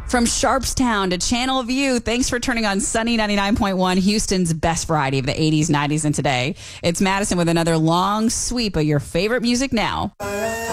From Sharpstown to Channel View, thanks for turning on Sunny 99.1, Houston's best variety of the 80s, 90s, and today. It's Madison with another long sweep of your favorite music now.